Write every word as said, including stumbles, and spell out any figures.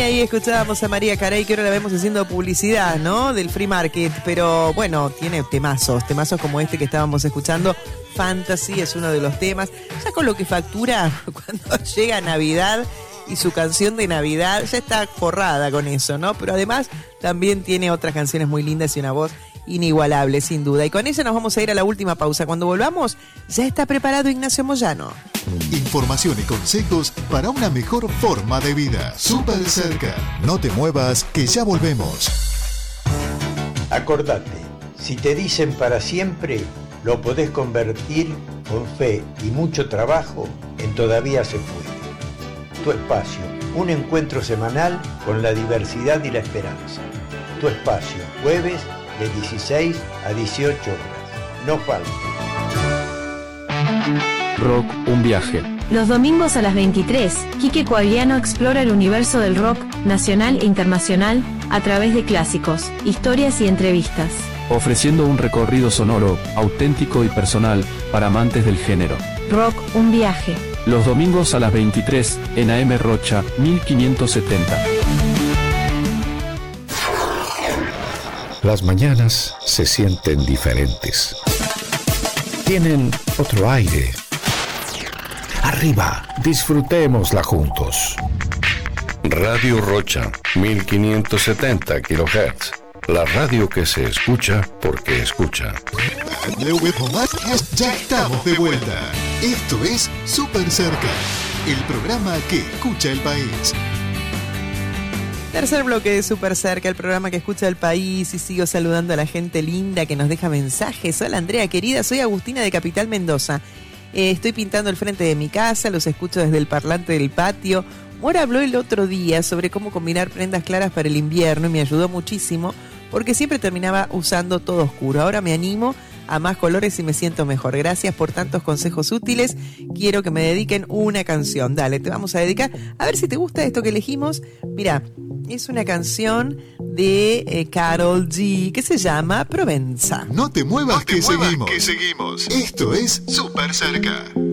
Y ahí escuchábamos a María Carey, que ahora la vemos haciendo publicidad, ¿no? Del Free Market, pero bueno, tiene temazos, temazos como este que estábamos escuchando. Fantasy es uno de los temas. Ya con lo que factura cuando llega Navidad y su canción de Navidad, ya está forrada con eso, ¿no? Pero además también tiene otras canciones muy lindas y una voz inigualable, sin duda. Y con ella nos vamos a ir a la última pausa. Cuando volvamos, ya está preparado Ignacio Moyano. Información y consejos para una mejor forma de vida. Súper cerca. No te muevas, que ya volvemos. Acordate, si te dicen para siempre, lo podés convertir con fe y mucho trabajo en todavía se puede. Tu espacio, un encuentro semanal con la diversidad y la esperanza. Tu espacio, jueves de dieciséis a dieciocho horas. No falte. Rock, un viaje. Los domingos a las veintitrés, Quique Coagliano explora el universo del rock nacional e internacional a través de clásicos, historias y entrevistas. Ofreciendo un recorrido sonoro, auténtico y personal para amantes del género. Rock, un viaje. Los domingos a las veintitrés en A M Rocha mil quinientos setenta. Las mañanas se sienten diferentes. Tienen otro aire. Arriba, disfrutémosla juntos. Radio Rocha, mil quinientos setenta kilohertz. La radio que se escucha porque escucha. Ya estamos de vuelta. Esto es Súper Cerca, el programa que escucha el país. Tercer bloque de Súper Cerca, el programa que escucha el país, y sigo saludando a la gente linda que nos deja mensajes. Hola Andrea querida, soy Agustina de Capital Mendoza. Eh, estoy pintando el frente de mi casa, los escucho desde el parlante del patio. Mora habló el otro día sobre cómo combinar prendas claras para el invierno y me ayudó muchísimo porque siempre terminaba usando todo oscuro. Ahora me animo a más colores y me siento mejor. Gracias por tantos consejos útiles. Quiero que me dediquen una canción. Dale, te vamos a dedicar. A ver si te gusta esto que elegimos. Mira, es una canción de eh, Karol G que se llama Provenza. No te muevas, No te que, muevas seguimos. que seguimos. Esto es Súper Cerca.